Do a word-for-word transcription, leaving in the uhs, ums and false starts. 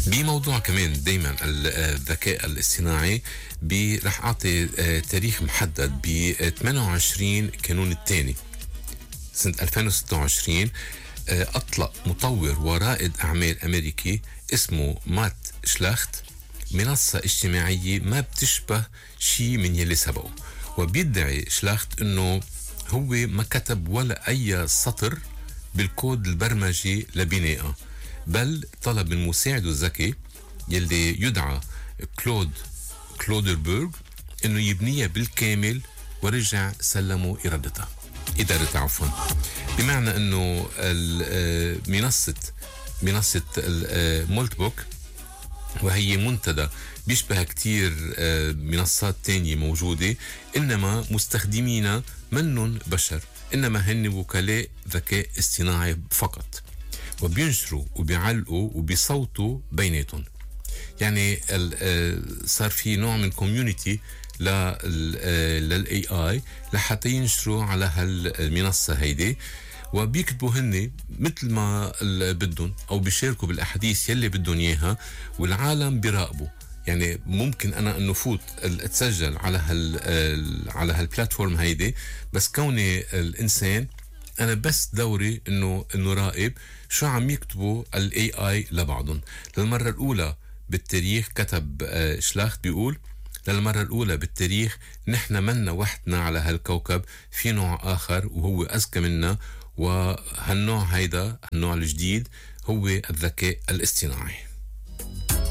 بموضوع كمان دايما الذكاء الاصطناعي رح أعطي تاريخ محدد ب ثمانية وعشرين كانون الثاني سنة ألفين وستة وعشرين. أطلق مطور ورائد أعمال أمريكي اسمه مات شلاخت منصة اجتماعية ما بتشبه شيء من يلي سبقه، وبيدعي شلاخت أنه هو ما كتب ولا أي سطر بالكود البرمجي لبنائه، بل طلب من مساعده الذكي يلي يدعى كلود كلودربرغ انه يبنيها بالكامل، ورجع سلموا إرادتها إدارتها عفوا. بمعنى انه منصة منصة مولتبوك، وهي منتدى بيشبه كتير منصات تانية موجودة، إنما مستخدمينها منن بشر، إنما هن وكلاء ذكاء اصطناعي فقط، وبينشروا وبيعلقوا وبيصوتوا بيناتهم. يعني صار في نوع من كوميونيتي للاي اي لحتى ينشروا على هالمنصة هيدي، وبيكتبوا هن مثل ما بدهم او بيشاركوا بالاحاديث يلي بدهم اياها، والعالم بيراقبوا. يعني ممكن انا انه فوت اتسجل على هال على هالبلاتفورم هيدي، بس كوني الانسان انا بس دوري انه انه راقب شو عم يكتبوا الاي اي لبعضهم. للمره الاولى بالتاريخ كتب شلاخت بيقول للمرة الأولى بالتاريخ نحن منا وحدنا على هالكوكب، في نوع آخر وهو أذكى منا، وهالنوع هيدا النوع الجديد هو الذكاء الاصطناعي.